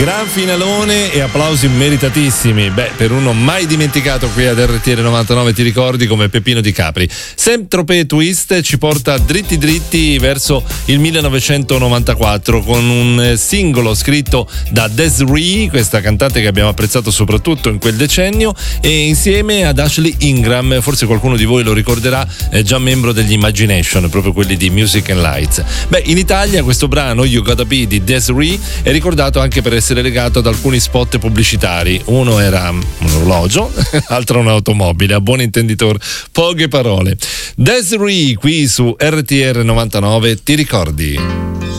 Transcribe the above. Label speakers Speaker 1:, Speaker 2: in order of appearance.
Speaker 1: Gran finalone e applausi meritatissimi. Per uno mai dimenticato qui ad RTL 99, ti ricordi, come Peppino Di Capri. Saint-Tropez Twist ci porta dritti dritti verso il 1994 con un singolo scritto da Desiree, questa cantante che abbiamo apprezzato soprattutto in quel decennio, e insieme ad Ashley Ingram, forse qualcuno di voi lo ricorderà, già membro degli Imagination, proprio quelli di Music and Lights. In Italia questo brano You Gotta Be di Desiree è ricordato anche per essere legato ad alcuni spot pubblicitari. Uno era un orologio, l'altro un'automobile, a buon intenditor, poche parole. Desiree qui su RTR 99, ti ricordi?